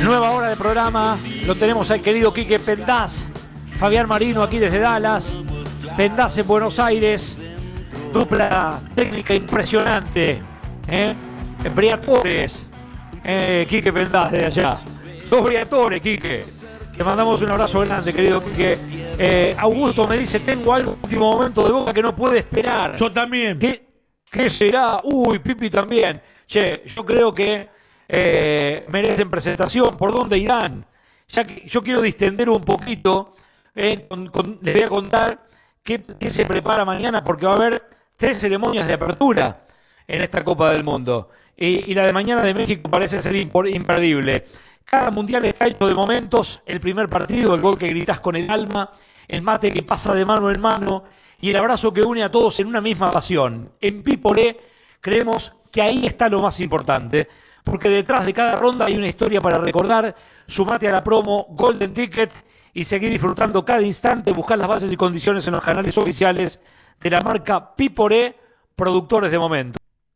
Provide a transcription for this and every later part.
Nueva hora de programa. Lo tenemos al querido Quique Pendaz. Fabián Marino aquí desde Dallas. Pendaz en Buenos Aires. Dupla técnica impresionante. Briatores. Quique Pendaz de allá. Dos Briatores, Quique. Te mandamos un abrazo grande, querido Quique. Augusto me dice, tengo algo último momento de Boca que no puede esperar. Yo también. ¿Qué será? Uy, Pipi también. Che, yo creo que merecen presentación. ¿Por dónde irán? Ya que yo quiero distender un poquito. Les voy a contar qué se prepara mañana, porque va a haber 3 ceremonias de apertura en esta Copa del Mundo. Y la de mañana de México parece ser imperdible. Cada mundial está hecho de momentos. El primer partido, el gol que gritás con el alma, el mate que pasa de mano en mano y el abrazo que une a todos en una misma pasión. En Pipolé creemos que ahí está lo más importante, porque detrás de cada ronda hay una historia para recordar. Sumate a la promo Golden Ticket y seguir disfrutando cada instante. Buscar las bases y condiciones en los canales oficiales de la marca Pipolé, productores de momento.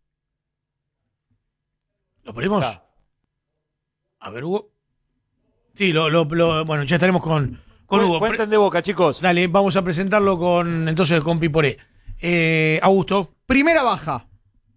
¿Lo ponemos? Claro. A ver, Hugo. Sí, bueno, ya estaremos con Hugo. Cuenten de Boca, chicos. Dale, vamos a presentarlo con Pipolé. Augusto. Primera baja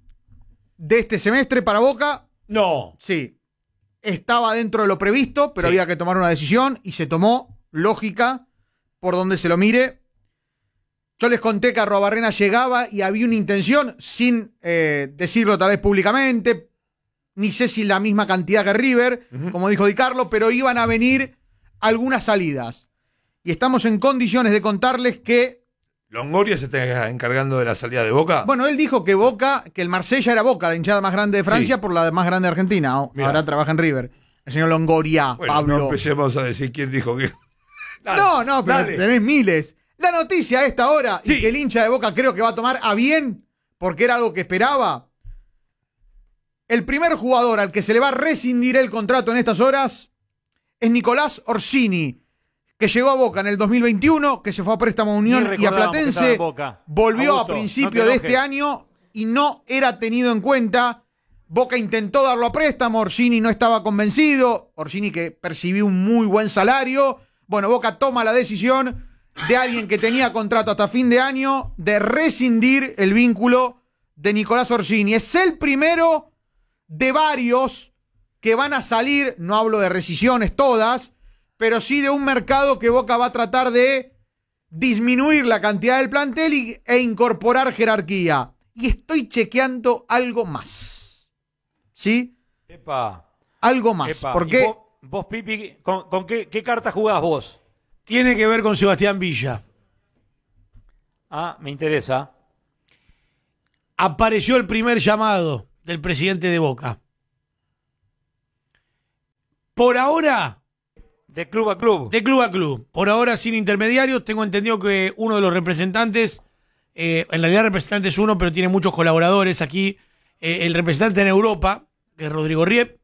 de este semestre para Boca. No. Sí. Estaba dentro de lo previsto, pero había que tomar una decisión y se tomó, lógica, por donde se lo mire. Yo les conté que Arruabarrena llegaba y había una intención, sin decirlo tal vez públicamente, ni sé si la misma cantidad que River, como dijo Di Carlo, pero iban a venir algunas salidas. Y estamos en condiciones de contarles que... ¿Longoria se está encargando de la salida de Boca? Bueno, él dijo que el Marsella era Boca, la hinchada más grande de Francia, por la más grande de Argentina. Ahora trabaja en River. El señor Longoria, bueno, Pablo. No empecemos a decir quién dijo que... Dale, no, pero tenés miles. La noticia a esta hora, y que el hincha de Boca creo que va a tomar a bien, porque era algo que esperaba. El primer jugador al que se le va a rescindir el contrato en estas horas es Nicolás Orsini, que llegó a Boca en el 2021, que se fue a préstamo a Unión y a Platense, volvió a principio de este año y no era tenido en cuenta. Boca intentó darlo a préstamo, Orsini no estaba convencido, Orsini que percibió un muy buen salario. Bueno, Boca toma la decisión de alguien que tenía contrato hasta fin de año de rescindir el vínculo de Nicolás Orsini. Es el primero de varios que van a salir, no hablo de rescisiones todas, pero sí de un mercado que Boca va a tratar de disminuir la cantidad del plantel e incorporar jerarquía. Y estoy chequeando algo más. ¿Sí? Epa. Algo más. Epa. ¿Por qué? Vos, Pipi, ¿con qué carta jugás vos? Tiene que ver con Sebastián Villa. Ah, me interesa. Apareció el primer llamado del presidente de Boca. Por ahora... De club a club. De club a club. Por ahora sin intermediarios. Tengo entendido que uno de los representantes, en realidad representante es uno, pero tiene muchos colaboradores aquí. El representante en Europa, que es Rodrigo Riep.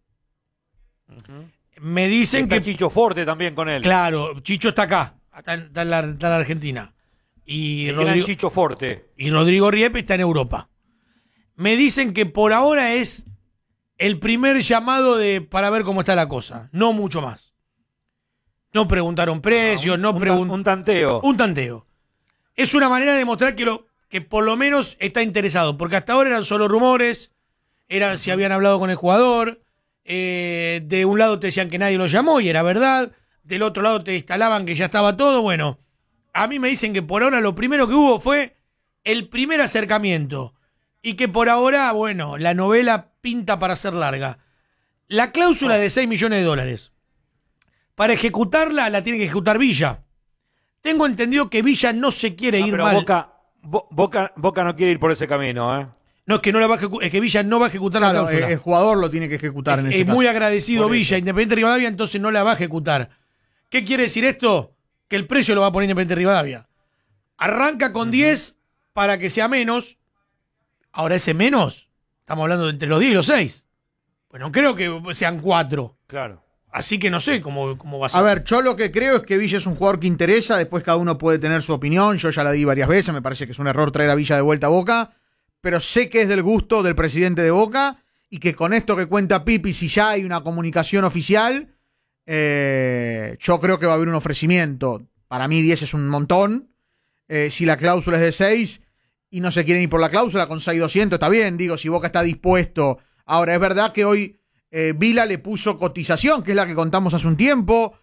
Me dicen está que... Chicho Forte también con él. Claro, Chicho está acá. Está en la Argentina. Y Chicho Forte. Y Rodrigo Riep está en Europa. Me dicen que por ahora es el primer llamado para ver cómo está la cosa. No mucho más. No preguntaron precios, un tanteo. Un tanteo. Es una manera de demostrar que por lo menos está interesado, porque hasta ahora eran solo rumores, era si habían hablado con el jugador, de un lado te decían que nadie lo llamó y era verdad, del otro lado te instalaban que ya estaba todo. Bueno, a mí me dicen que por ahora lo primero que hubo fue el primer acercamiento y que por ahora, bueno, la novela pinta para ser larga. La cláusula de $6 millones. Para ejecutarla, la tiene que ejecutar Villa. Tengo entendido que Villa no se quiere ir pero mal. Boca no quiere ir por ese camino, ¿eh? No, es que no la va a ejecutar, es que Villa no va a ejecutar la cláusula. El jugador lo tiene que ejecutar en ese caso. Es muy agradecido Villa, Independiente Rivadavia, entonces no la va a ejecutar. ¿Qué quiere decir esto? Que el precio lo va a poner Independiente Rivadavia. Arranca con 10 para que sea menos. Ahora ese menos, estamos hablando de entre los 10 y los 6. Pues no creo que sean 4. Claro. Así que no sé cómo va a ser. A ver, yo lo que creo es que Villa es un jugador que interesa, después cada uno puede tener su opinión, yo ya la di varias veces, me parece que es un error traer a Villa de vuelta a Boca, pero sé que es del gusto del presidente de Boca y que con esto que cuenta Pipi, si ya hay una comunicación oficial, Yo creo que va a haber un ofrecimiento. Para mí 10 es un montón. Si la cláusula es de 6 y no se quieren ir por la cláusula, con 6.200 está bien. Digo, si Boca está dispuesto. Ahora, es verdad que hoy Vila le puso cotización, que es la que contamos hace un tiempo.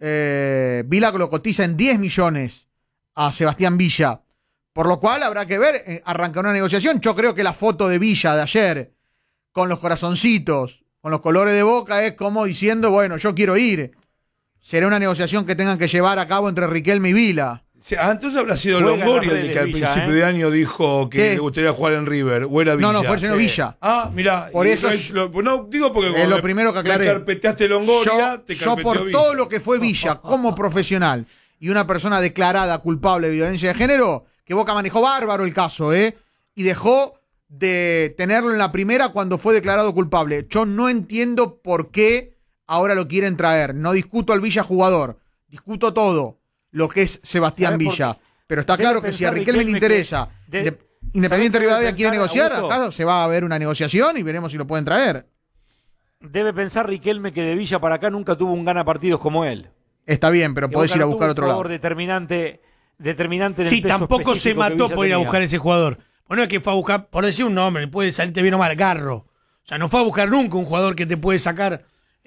Vila lo cotiza en 10 millones a Sebastián Villa. Por lo cual habrá que ver, arrancar una negociación. Yo creo que la foto de Villa de ayer, con los corazoncitos, con los colores de Boca, es como diciendo, bueno, yo quiero ir. Será una negociación que tengan que llevar a cabo entre Riquelme y Vila. Entonces habrá sido Juega Longoria en el las que al redes Villa, principio de año dijo que ¿Qué? le gustaría jugar en River. O era Villa. No, fue el señor Villa. Ah, mirá. Por eso no, digo porque es lo primero que aclaré. me carpeteaste Longoria, te Yo carpeteó por Villa. todo lo que fue Villa como profesional y una persona declarada culpable de violencia de género, que Boca manejó bárbaro el caso, y dejó de tenerlo en la primera cuando fue declarado culpable. Yo no entiendo por qué ahora lo quieren traer. No discuto al Villa jugador, discuto todo lo que es Sebastián Villa. Pero está claro que si a Riquelme le interesa, Independiente Rivadavia quiere negociar, acá se va a ver una negociación y veremos si lo pueden traer. Debe pensar Riquelme que de Villa para acá nunca tuvo un gana partidos como él. Está bien, pero Que podés Boca ir a no buscar tuvo otro un lado. jugador determinante en el Sí, peso tampoco se específico que mató Villa por ir a tenía. buscar ese jugador. Bueno, es que fue a buscar, por decir un nombre, puede salirte bien o mal, Garro. O sea, no fue a buscar nunca un jugador que te puede sacar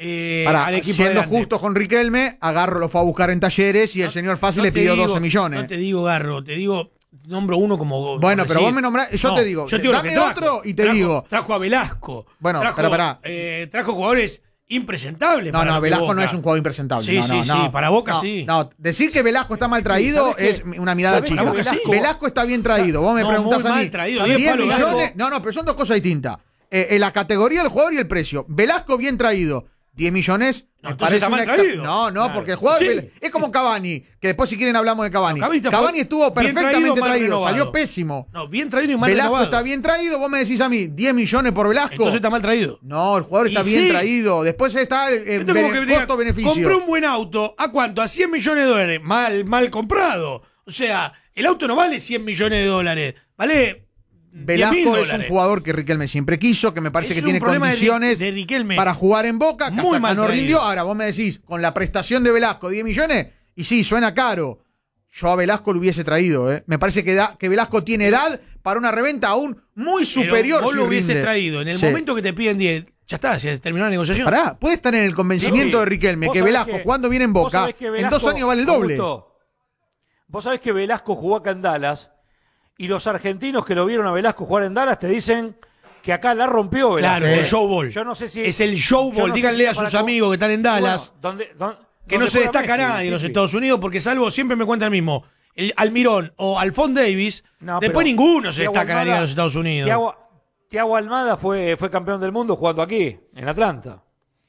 al equipo siendo adelante. justos con Riquelme, Agarro lo fue a buscar en Talleres y el señor Fácil le te pidió digo- 12 millones. No te digo Garro, te digo, nombro uno como... Bueno, por pero decir. vos me nombrás, yo te digo, yo te digo lo dame que trajo. otro y te digo. Trajo a Velasco. Bueno, trajo, pero pará. Trajo jugadores impresentables. No, para no, lo que Velasco Boca. no es un jugador impresentable. Sí, no, sí, no, sí, no. para Boca No, sí. No, decir que Velasco está mal traído ¿sabés es qué? una mirada ¿Sabés chica. que Velasco- Velasco está bien traído. Vos me No, preguntás muy a mí. mal traído, 10 bien palo millones. largo. No, pero son dos cosas distintas. La categoría del jugador y el precio. Velasco bien traído. 10 millones. No, me entonces parece está mal una traído. No, Claro. porque el jugador Sí. es como Cavani, que después si quieren hablamos de Cavani. No, Cavani Cavani fue estuvo bien perfectamente traído, mal traído, renovado. salió pésimo. No, bien traído y mal Velasco renovado. está bien traído, vos me decís a mí, 10 millones por Velasco. Entonces está mal traído. No, el jugador está Y bien sí. traído. Después está el Esto es como que me diga, costo-beneficio. compré un buen auto, ¿a cuánto? A 100 millones de dólares. Mal comprado. O sea, el auto no vale 100 millones de dólares. Vale 10.000 Velasco es un dólares. jugador que Riquelme siempre quiso, que me parece Es que un tiene problema condiciones de Riquelme. para jugar en Boca, que Muy hasta acá mal no traído. rindió. Ahora vos me decís, con la prestación de Velasco, 10 millones, y sí, suena caro. Yo a Velasco lo hubiese traído. Me parece que Velasco tiene edad para una reventa aún muy superior. Pero vos si lo hubieses rinde. traído. En el Sí. momento que te piden 10, ya está, se terminó la negociación. Pará, puede estar en el convencimiento Sí. de Riquelme Vos que sabés Velasco que- jugando bien en vos Boca, sabés que en Velasco, 2 años vale el doble. Augusto, vos sabés que Velasco jugó acá en Dallas y los argentinos que lo vieron a Velasco jugar en Dallas te dicen que acá la rompió Velasco. Claro, el showball. Yo no sé si es el showball. yo no sé Díganle si a para sus amigos que están en Dallas Bueno, que no se destaca nadie en los Estados Unidos, porque salvo, siempre me cuenta el mismo, el Almirón o Alphonse Davis, No, después pero ninguno se Thiago destaca en la Liga de Almada- los Estados Unidos. Thiago Almada fue campeón del mundo jugando aquí, en Atlanta.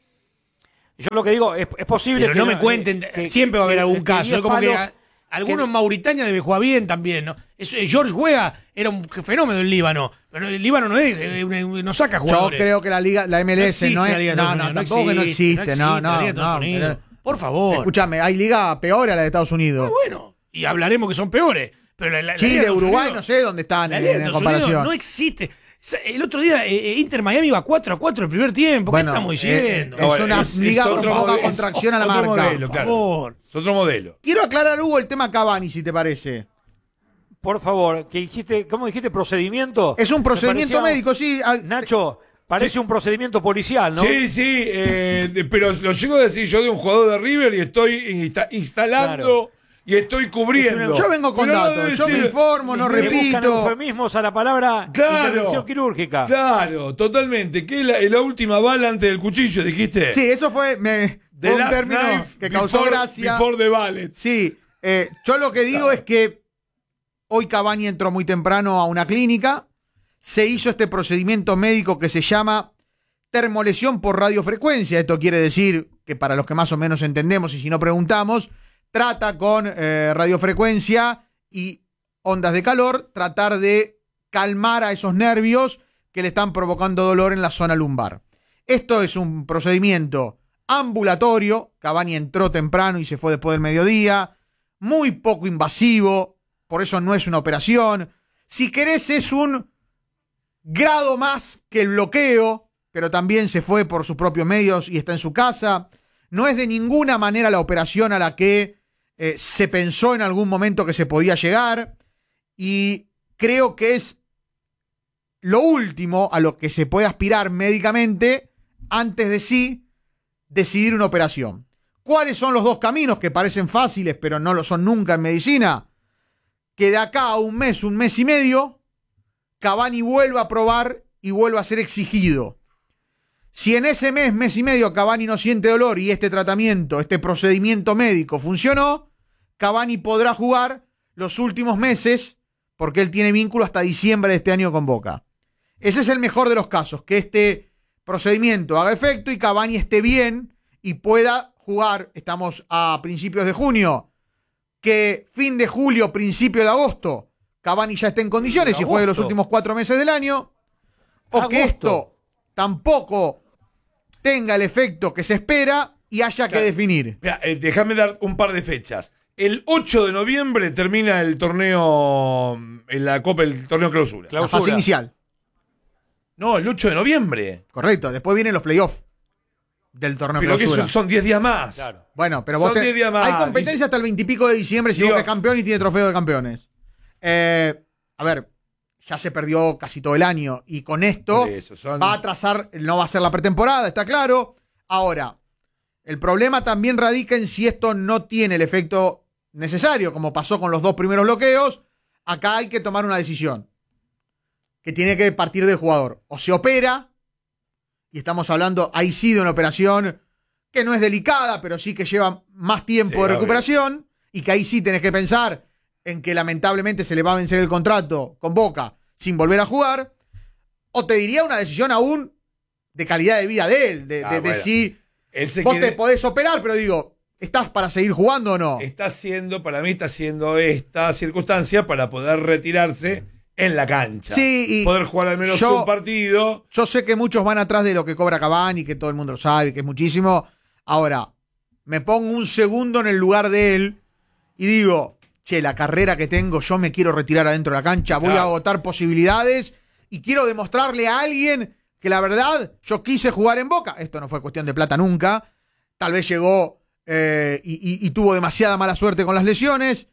Yo lo que digo, es posible Pero que no me cuenten, siempre va a haber algún caso. Es como que alguno en Mauritania debe jugar bien también, ¿no? George Weah era un fenómeno en Líbano, pero el Líbano no saca Yo jugadores. creo que la MLS existe no la Liga es. de No, Estados no, Unidos, tampoco que no existe. No, la Liga de Estados Unidos. no. Por favor. Escúchame, hay liga peor a la de Estados Unidos. Bueno, y hablaremos que son peores. Pero la Liga de Chile, Estados Uruguay, Unidos- no sé dónde están La en, Liga de en Estados Unidos comparación. no existe. El otro día Inter Miami iba 4-4 el primer tiempo. Bueno, ¿Qué estamos diciendo? es una liga con otro poca modelo, contracción a la otro marca. modelo, Por claro. favor. Es otro modelo. Quiero aclarar, Hugo, el tema Cavani, si te parece. Por favor, que dijiste, ¿cómo dijiste? ¿Procedimiento? Es un Me procedimiento parecía- médico, sí. Nacho, parece un procedimiento policial, ¿no? Sí, sí, pero lo llego a decir yo de un jugador de River y estoy instalando Claro. y estoy cubriendo. Yo vengo con Pero no datos, yo me decir- informo, no Le buscan repito. eufemismos a la palabra Claro. intervención quirúrgica. Claro, totalmente. ¿Qué es la última bala antes del cuchillo, dijiste? Sí, eso fue The un last término knife que causó before- gracia. Before the ballet. Sí, yo lo que digo es que hoy Cavani entró muy temprano a una clínica, se hizo este procedimiento médico que se llama termolesión por radiofrecuencia. Esto quiere decir que para los que más o menos entendemos y si no preguntamos, trata con radiofrecuencia y ondas de calor, tratar de calmar a esos nervios que le están provocando dolor en la zona lumbar. Esto es un procedimiento ambulatorio. Cavani entró temprano y se fue después del mediodía, muy poco invasivo, por eso no es una operación. Si querés es un grado más que el bloqueo, pero también se fue por sus propios medios y está en su casa. No es de ninguna manera la operación a la que se pensó en algún momento que se podía llegar, y creo que es lo último a lo que se puede aspirar médicamente antes de sí decidir una operación. ¿Cuáles son los dos caminos que parecen fáciles pero no lo son nunca en medicina? Que de acá a un mes y medio, Cavani vuelva a probar y vuelva a ser exigido. Si en ese mes y medio Cavani no siente dolor y este tratamiento, este procedimiento médico funcionó, Cavani podrá jugar los últimos meses porque él tiene vínculo hasta diciembre de este año con Boca. Ese es el mejor de los casos, que este procedimiento haga efecto y Cavani esté bien y pueda jugar. Estamos a principios de junio, que fin de julio, principio de agosto, Cavani ya esté en condiciones y juegue los últimos 4 meses del año, o que esto tampoco tenga el efecto que se espera y haya que definir. Mira, déjame dar un par de fechas. El 8 de noviembre termina el torneo, en la Copa, el torneo clausura. La fase inicial. No, el 8 de noviembre. Correcto, después vienen los playoffs del torneo pero clausura. Que son 10 días más. Claro. Bueno, pero vos 10 días más. hay competencia hasta el 20 y pico de diciembre si Boca es campeón y tiene trofeo de campeones. A ver, ya se perdió casi todo el año y con esto va a atrasar, no va a ser la pretemporada, está claro. Ahora, el problema también radica en si esto no tiene el efecto necesario, como pasó con los 2 primeros bloqueos. Acá hay que tomar una decisión que tiene que partir del jugador. O se opera, y estamos hablando ahí sí de una operación que no es delicada, pero sí que lleva más tiempo de recuperación, y que ahí sí tenés que pensar en que lamentablemente se le va a vencer el contrato con Boca sin volver a jugar. O te diría una decisión aún de calidad de vida de él, de si vos te podés operar, pero digo, ¿estás para seguir jugando o no? Para mí está haciendo esta circunstancia para poder retirarse en la cancha. Sí, y poder jugar al menos un partido. Yo sé que muchos van atrás de lo que cobra Cavani, que todo el mundo lo sabe, que es muchísimo. Ahora, me pongo un segundo en el lugar de él y digo, che, la carrera que tengo, yo me quiero retirar adentro de la cancha, voy a agotar posibilidades y quiero demostrarle a alguien que la verdad, yo quise jugar en Boca. Esto no fue cuestión de plata nunca. Tal vez llegó y tuvo demasiada mala suerte con las lesiones.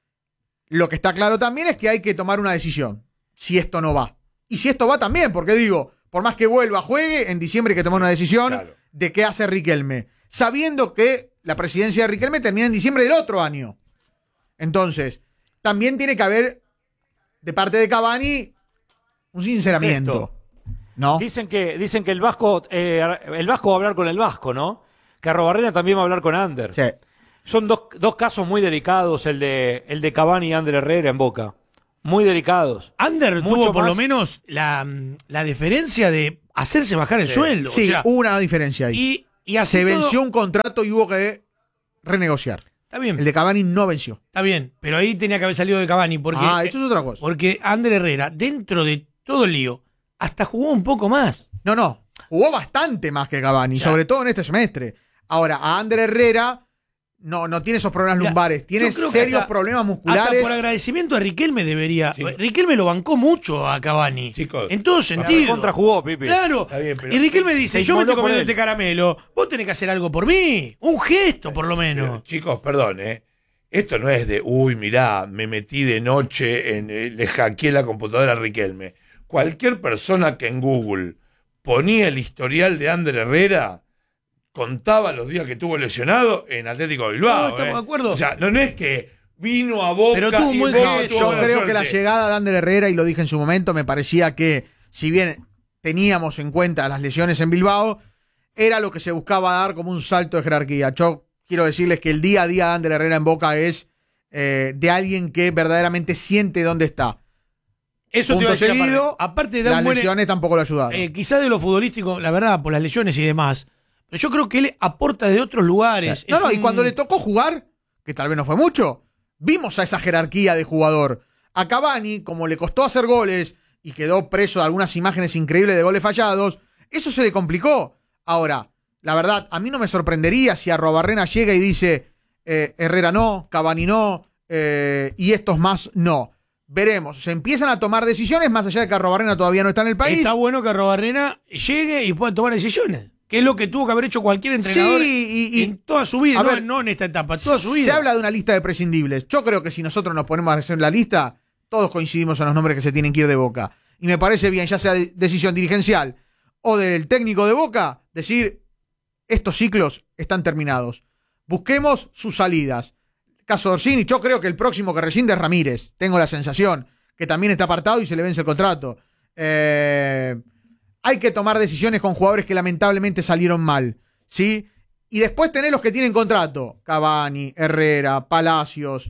Lo que está claro también es que hay que tomar una decisión si esto no va. Y si esto va también, porque digo, por más que vuelva, juegue, en diciembre hay que tomar una decisión de qué hace Riquelme, sabiendo que la presidencia de Riquelme termina en diciembre del otro año. Entonces, también tiene que haber, de parte de Cavani, un sinceramiento. ¿No? Dicen que el Vasco va a hablar con el Vasco, ¿no? Que Arrobarrena también va a hablar con Ander. Sí. Son dos casos muy delicados, el de Cavani y Ander Herrera en Boca. Muy delicados. Ander tuvo por lo menos la deferencia de hacerse bajar el sueldo. Sí, o sea, hubo una diferencia ahí. Y se venció un contrato y hubo que renegociar. Está bien. El de Cavani no venció. Está bien, pero ahí tenía que haber salido de Cavani. Porque, eso es otra cosa. Porque Ander Herrera, dentro de todo el lío, hasta jugó un poco más. No. Jugó bastante más que Cavani, sobre todo en este semestre. Ahora, a Ander Herrera no tiene esos problemas lumbares, tiene serios problemas musculares. Hasta por agradecimiento a Riquelme debería. Sí. Riquelme lo bancó mucho a Cavani. Chicos, en todo sentido. Contrajugó, Pipi. Claro. Bien, y Riquelme dice, yo me estoy comiendo este caramelo, vos tenés que hacer algo por mí. Un gesto, por lo menos. Pero, chicos, perdón, esto no es de, mirá, me metí de noche, le hackeé la computadora a Riquelme. Cualquier persona que en Google ponía el historial de Ander Herrera contaba los días que estuvo lesionado en Atlético de Bilbao. No, estamos de acuerdo. O sea, no es que vino a Boca. Pero tuvo muy yo creo que la llegada de Ander Herrera, y lo dije en su momento, me parecía que, si bien teníamos en cuenta las lesiones en Bilbao, era lo que se buscaba dar como un salto de jerarquía. Yo quiero decirles que el día a día de Ander Herrera en Boca es de alguien que verdaderamente siente dónde está. Eso punto te iba a decir, seguido, aparte de las lesiones tampoco lo ayudaron. Quizás de lo futbolístico, la verdad, por las lesiones y demás. Pero yo creo que él aporta de otros lugares. Sí. Y cuando le tocó jugar, que tal vez no fue mucho, vimos a esa jerarquía de jugador. A Cavani, como le costó hacer goles y quedó preso de algunas imágenes increíbles de goles fallados, eso se le complicó. Ahora, la verdad, a mí no me sorprendería si Arrobarrena llega y dice Herrera no, Cavani no, y estos más no. Veremos, se empiezan a tomar decisiones más allá de que Arrobarrena todavía no está en el país. Está bueno que Arrobarrena llegue y pueda tomar decisiones. que es lo que tuvo que haber hecho cualquier entrenador en toda su vida, no en esta etapa, toda su vida. Se habla de una lista de prescindibles. Yo creo que si nosotros nos ponemos a hacer la lista, todos coincidimos en los nombres que se tienen que ir de Boca. Y me parece bien, ya sea decisión dirigencial o del técnico de Boca, decir, estos ciclos están terminados. Busquemos sus salidas. Caso de Orsini, yo creo que el próximo que rescinde es Ramírez. Tengo la sensación que también está apartado y se le vence el contrato. Hay que tomar decisiones con jugadores que lamentablemente salieron mal, ¿sí? Y después tenés los que tienen contrato. Cavani, Herrera, Palacios,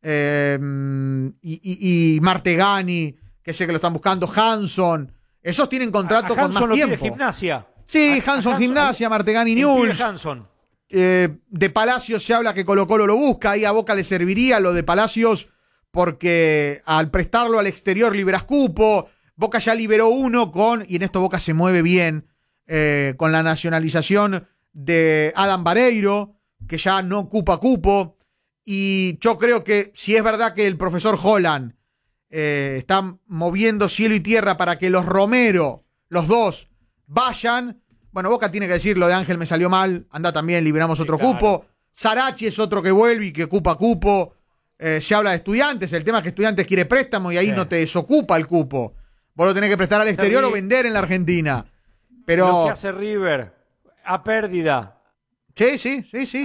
y Martegani, que sé que lo están buscando, Hanson. Esos tienen contrato con más tiempo. Gimnasia. Sí, Hanson Gimnasia, Martegani Newell's. De Palacios se habla que Colo-Colo lo busca, ahí a Boca le serviría lo de Palacios porque al prestarlo al exterior liberas cupo. Boca ya liberó uno y en esto Boca se mueve bien, con la nacionalización de Adam Vareiro, que ya no ocupa cupo. Y yo creo que si es verdad que el profesor Holland está moviendo cielo y tierra para que los Romero, los dos, vayan, bueno, Boca tiene que decir, lo de Ángel me salió mal, anda también, liberamos otro cupo. Sarachi es otro que vuelve y que ocupa cupo. Se habla de Estudiantes, el tema es que Estudiantes quiere préstamo y ahí no te desocupa el cupo. Vos lo tenés que prestar al exterior o vender en la Argentina. Pero lo que hace River a pérdida. Sí.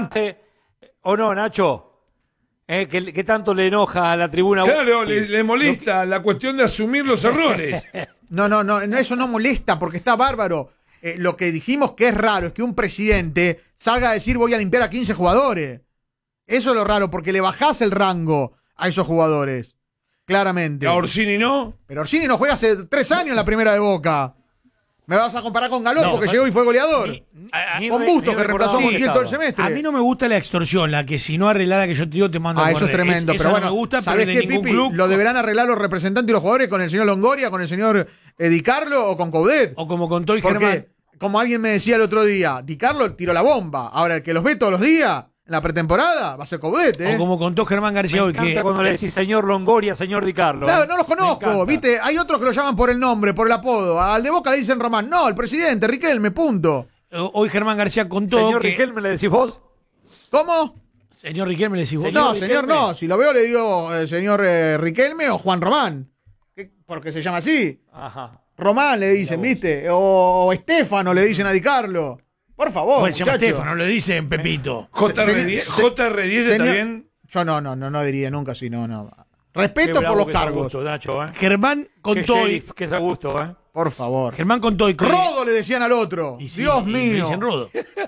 ¿O no, Nacho? ¿Qué tanto le enoja a la tribuna? Claro, le molesta la cuestión de asumir los errores. No, eso no molesta porque está bárbaro. Lo que dijimos que es raro es que un presidente salga a decir voy a limpiar a 15 jugadores. Eso es lo raro, porque le bajás el rango a esos jugadores. Claramente. ¿A Orsini no? Pero Orsini no juega hace 3 años en la primera de Boca. ¿Me vas a comparar con Galop porque llegó y fue goleador? Con Bustos, que reemplazó a Montiel todo el semestre. A mí no me gusta la extorsión, la que si no arreglada que yo te digo te mando a correr. Eso es tremendo. Pero bueno, no me gusta, ¿sabés pero de qué, ningún Pipi? club. Lo deberán arreglar los representantes y los jugadores con el señor Longoria, con el señor Di Carlo o con Coudet. O como contó Porque, Germán. como alguien me decía el otro día, Di Carlo tiró la bomba. Ahora, el que los ve todos los días en la pretemporada va a ser Coudet, O como contó Germán García hoy, que cuando le decís señor Longoria, señor Di Carlo. No los conozco, ¿viste? Hay otros que lo llaman por el nombre, por el apodo. Al de Boca le dicen Román. No, el presidente, Riquelme, punto. Hoy Germán García contó Señor que... Riquelme, ¿le decís vos? ¿Cómo? Señor Riquelme le decís vos. No, señor, no. Si lo veo le digo señor Riquelme o Juan Román. Porque se llama así. Ajá. Román le dicen, ¿viste? O Estefano le dicen a Di Carlo. Por favor, Bueno, se llama muchacho. Estefano, le dicen Pepito. JR10 está bien. Yo no diría nunca así, no. Respeto por los cargos. Gusto, Nacho, Germán contó hoy. Que es a gusto, Por favor. Germán contó hoy. Rodo le decían al otro. Y sí, Dios y mío. le dicen Rodo.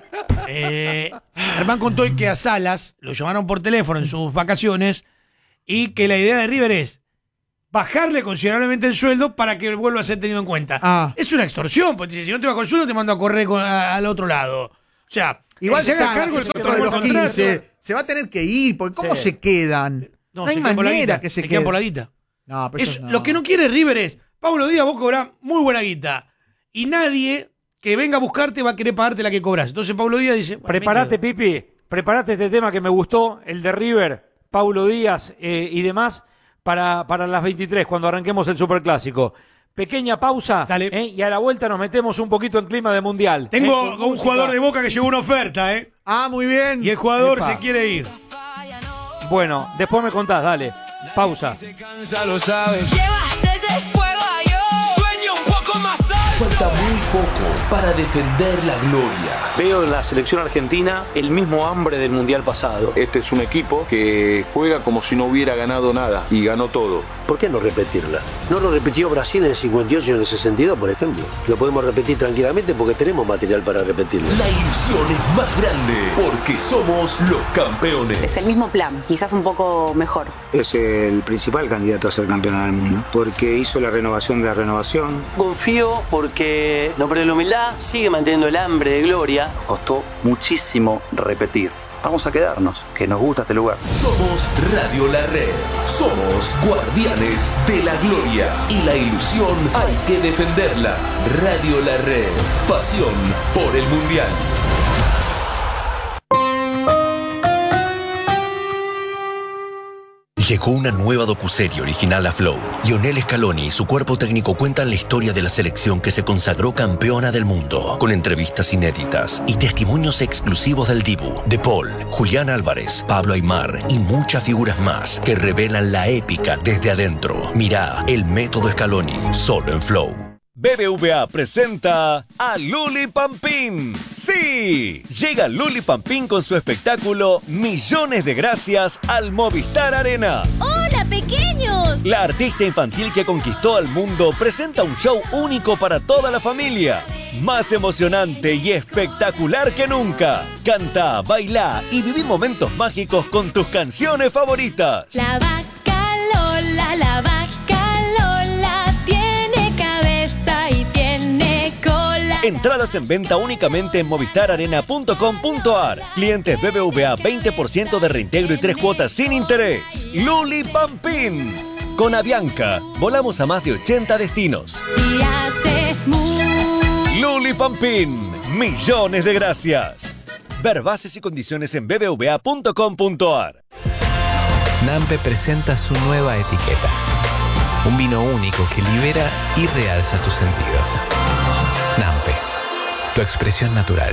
Germán contó hoy que a Salas lo llamaron por teléfono en sus vacaciones y que la idea de River es bajarle considerablemente el sueldo para que vuelva a ser tenido en cuenta. Es una extorsión, porque si no te bajo el sueldo te mando a correr al otro lado. O sea, igual se haga Salas cargo es el otro de los contrato. 15. Se va a tener que ir, porque ¿cómo se quedan? No hay se quedan por la manera guita, que se quedan queden por la guita. No, pero eso no. Lo que no quiere River es, Pablo Díaz, vos cobrás muy buena guita y nadie que venga a buscarte va a querer pagarte la que cobras. Entonces Pablo Díaz dice... Bueno, prepárate, Pipi, prepárate este tema que me gustó, el de River, Paulo Díaz y demás, para las 23, cuando arranquemos el Superclásico. Pequeña pausa. Dale. Y a la vuelta nos metemos un poquito en clima de mundial. Tengo Con un música. jugador de Boca que llegó una oferta, muy bien. Y el jugador Epa. se quiere ir. Bueno, después me contás, dale. Pausa. Llevas ese fuego a yo. Sueña un poco más alto. Falta muy poco para defender la gloria. Veo en la selección argentina el mismo hambre del mundial pasado. Este es un equipo que juega como si no hubiera ganado nada y ganó todo. ¿Por qué no repetirla? No lo repitió Brasil en el 58 y en el 62, por ejemplo. Lo podemos repetir tranquilamente porque tenemos material para repetirlo. La ilusión es más grande porque somos los campeones. Es el mismo plan, quizás un poco mejor. Es el principal candidato a ser campeón del mundo porque hizo la renovación de la renovación. Confío porque no pierde la humildad, sigue manteniendo el hambre de gloria. Costó muchísimo repetir. Vamos a quedarnos, que nos gusta este lugar. Somos Radio La Red. Somos guardianes de la gloria. Y la ilusión hay que defenderla. Radio La Red. Pasión por el mundial. Llegó una nueva docuserie original a Flow. Lionel Scaloni y su cuerpo técnico cuentan la historia de la selección que se consagró campeona del mundo, con entrevistas inéditas y testimonios exclusivos del Dibu, De Paul, Julián Álvarez, Pablo Aimar y muchas figuras más que revelan la épica desde adentro. Mirá El Método Scaloni, solo en Flow. BBVA presenta a Luli Pampín. ¡Sí! Llega Luli Pampín con su espectáculo Millones de Gracias al Movistar Arena. ¡Hola, pequeños! La artista infantil que conquistó al mundo presenta un show único para toda la familia. Más emocionante y espectacular que nunca. Canta, baila y viví momentos mágicos con tus canciones favoritas. La vaca Lola, la vaca Lola tiene cabeza y tiene cola. Entradas en venta únicamente en movistararena.com.ar. Clientes BBVA 20% de reintegro y 3 cuotas sin interés. Luli Pampín. Con Avianca, volamos a más de 80 destinos. Y hace Luli Pampín. Millones de gracias. Ver bases y condiciones en bbva.com.ar. Nampe presenta su nueva etiqueta. Un vino único que libera y realza tus sentidos. Nampe, tu expresión natural.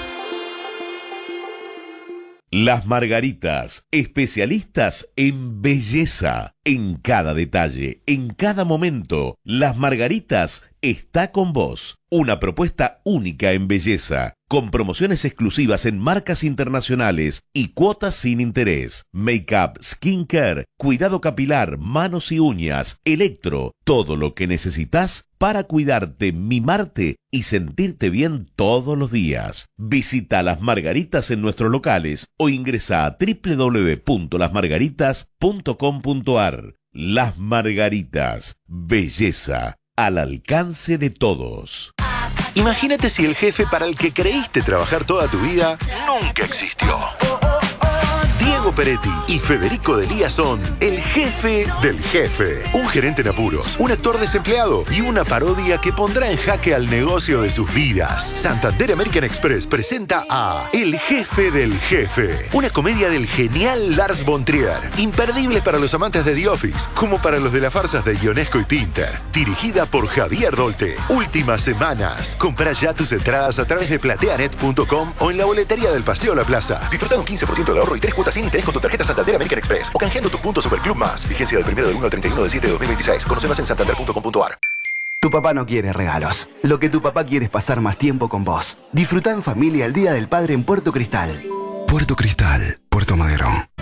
Las Margaritas, especialistas en belleza. En cada detalle, en cada momento, Las Margaritas está con vos. Una propuesta única en belleza, con promociones exclusivas en marcas internacionales y cuotas sin interés. Make-up, skincare, cuidado capilar, manos y uñas, electro, todo lo que necesitas para cuidarte, mimarte y sentirte bien todos los días. Visita Las Margaritas en nuestros locales o ingresa a www.lasmargaritas.com.ar. Las Margaritas, belleza al alcance de todos. Imagínate si el jefe para el que creíste trabajar toda tu vida nunca existió. Diego Peretti y Federico Delía son el jefe del jefe. Un gerente en apuros, un actor desempleado y una parodia que pondrá en jaque al negocio de sus vidas. Santander American Express presenta a El jefe del jefe. Una comedia del genial Lars von Trier. Imperdible para los amantes de The Office, como para los de las farsas de Ionesco y Pinter. Dirigida por Javier Dolte. Últimas semanas. Compra ya tus entradas a través de plateanet.com o en la boletería del Paseo La Plaza. Disfruta un 15% de ahorro y 3 cuotas sin interés con tu tarjeta Santander American Express o canjeando tus puntos Superclub Más. Vigencia del 1 al 31 de 7 de 2026. Conoce más en santander.com.ar. Tu papá no quiere regalos. Lo que tu papá quiere es pasar más tiempo con vos. Disfruta en familia el Día del Padre en Puerto Cristal. Puerto Cristal, Puerto Madero.